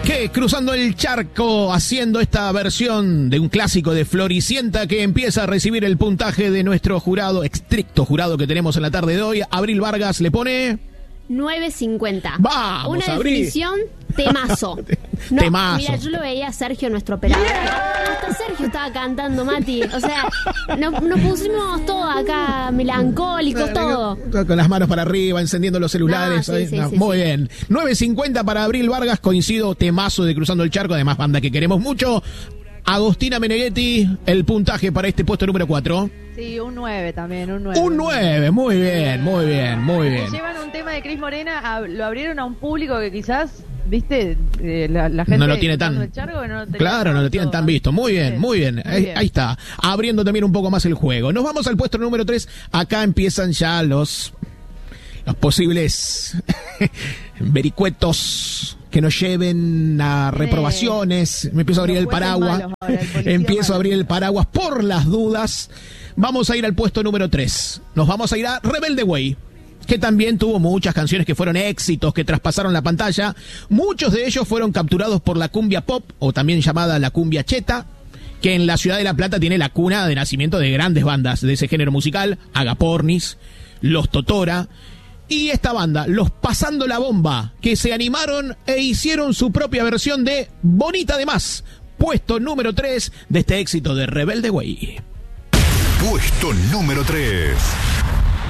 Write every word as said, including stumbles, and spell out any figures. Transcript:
que cruzando el charco, haciendo esta versión de un clásico de Floricienta que empieza a recibir el puntaje de nuestro jurado, estricto jurado que tenemos en la tarde de hoy. Abril Vargas le pone nueve cincuenta. Vamos, una Abril. definición temazo. No, Temazo. Mira, yo lo veía a Sergio, nuestro operador. Hasta Sergio estaba cantando, Mati. O sea, nos, nos pusimos todos acá melancólicos, todo. Con las manos para arriba, encendiendo los celulares. No, sí, ¿eh? sí, No, sí, muy sí. bien. nueve cincuenta para Abril Vargas, coincido, temazo de Cruzando el Charco, además banda que queremos mucho. Agostina Meneghetti, el puntaje para este puesto número cuatro. Sí, un nueve también, un nueve. Un nueve, muy bien, muy bien, muy bien. Llevan un tema de Cris Morena, a- lo abrieron a un público que quizás, viste, eh, la, la gente... No lo tiene tan- Cruzando el Charco, que no lo tenía Claro, no lo tanto. tienen tan visto. Muy bien, muy bien. Muy Ahí, bien. ahí está. Abriendo también un poco más el juego. Nos vamos al puesto número tres. Acá empiezan ya los, los posibles vericuetos que nos lleven a reprobaciones. Me empiezo a abrir Los el jueces paraguas. malos ahora, el policía Empiezo malo. a abrir el paraguas por las dudas. Vamos a ir al puesto número tres. Nos vamos a ir a Rebelde Way, que también tuvo muchas canciones que fueron éxitos, que traspasaron la pantalla. Muchos de ellos fueron capturados por la cumbia pop, o también llamada la cumbia cheta, que en la ciudad de La Plata tiene la cuna de nacimiento de grandes bandas de ese género musical, Agapornis, Los Totora, y esta banda, Los Pasando la Bomba, que se animaron e hicieron su propia versión de Bonita de Más, puesto número tres de este éxito de Rebelde Way. Puesto número tres.